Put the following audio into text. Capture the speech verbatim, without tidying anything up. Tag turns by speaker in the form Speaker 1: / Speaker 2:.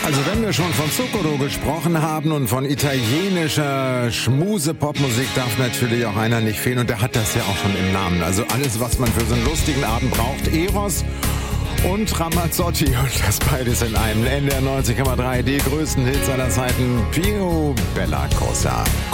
Speaker 1: Also wenn wir schon von Zucchero gesprochen haben und von italienischer Schmuse-Popmusik, darf natürlich auch einer nicht fehlen und der hat das ja auch schon im Namen. Also alles, was man für so einen lustigen Abend braucht, Eros und Ramazzotti und das beides in einem. N D R neunzig Komma drei, die größten Hits aller Zeiten, Pio Bella Cosa.